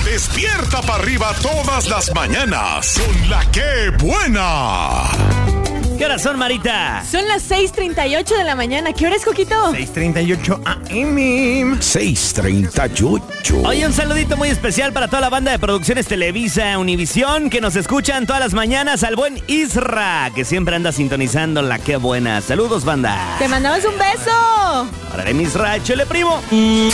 Despierta para arriba todas las mañanas con la que buena. ¿Qué horas son, Marita? Son las 6:38 de la mañana. ¿Qué hora es, Coquito? 6:38 AM. 6:38. Oye, un saludito muy especial para toda la banda de Producciones Televisa, Univisión, que nos escuchan todas las mañanas. Al buen Isra, que siempre anda sintonizando la que buena. Saludos, banda. Te mandamos un beso. Órale, mi Isra, échale, primo.